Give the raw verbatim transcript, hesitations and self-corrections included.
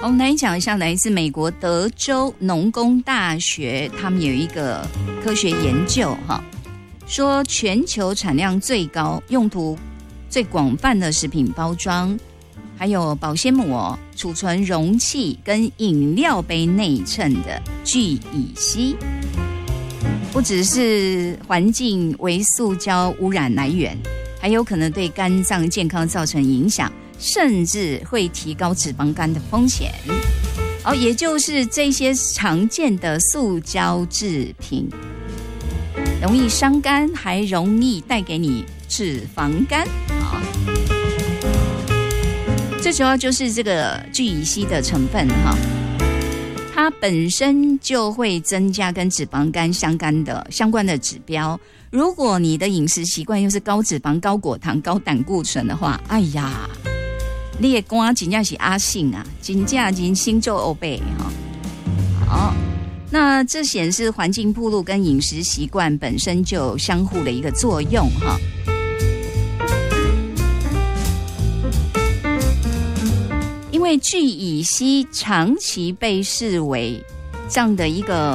我们来讲一下来自美国德州农工大学，他们有一个科学研究哈，说全球产量最高、用途最广泛的食品包装，还有保鲜膜、储存容器跟饮料杯内衬的聚乙烯，不只是环境为塑胶污染来源，还有可能对肝脏健康造成影响，甚至会提高脂肪肝的风险。哦，也就是这些常见的塑胶制品容易伤肝，还容易带给你脂肪肝。好，最主要就是这个聚乙烯的成分哈，它本身就会增加跟脂肪肝相干的相关的指标。如果你的饮食习惯又是高脂肪、高果糖、高胆固醇的话，哎呀，你的肝真的是阿信啊，真正真心就欧背哈。好，那这显示环境暴露跟饮食习惯本身就有相互的一个作用哈。因为聚乙烯长期被视为这样的一个